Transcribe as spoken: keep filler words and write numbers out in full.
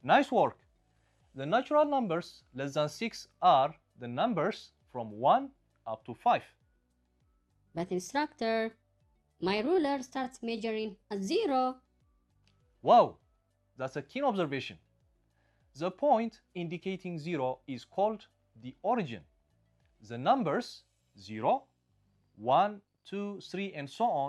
Nice work! The natural numbers less than six are the numbers from one up to five. But instructor, my ruler starts measuring at zero. Wow, that's a keen observation. The point indicating zero is called the origin. The numbers zero, one, two, three, and so on